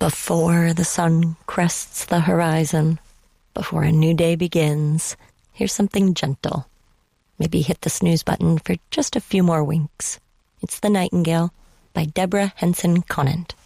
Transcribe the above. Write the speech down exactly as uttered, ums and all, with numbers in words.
Before the sun crests the horizon, before a new day begins, here's something gentle. Maybe hit the snooze button for just a few more winks. It's The Nightingale by Deborah Henson Conant.